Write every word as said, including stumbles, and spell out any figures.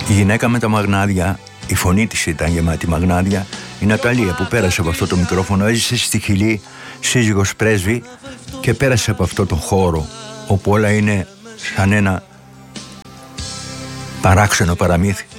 Η γυναίκα με τα μαγνάδια, η φωνή της ήταν γεμάτη μαγνάδια, η Ναταλία που πέρασε από αυτό το μικρόφωνο, έζησε στη Χιλή, σύζυγος πρέσβη, και πέρασε από αυτό το χώρο όπου όλα είναι σαν ένα παράξενο παραμύθι.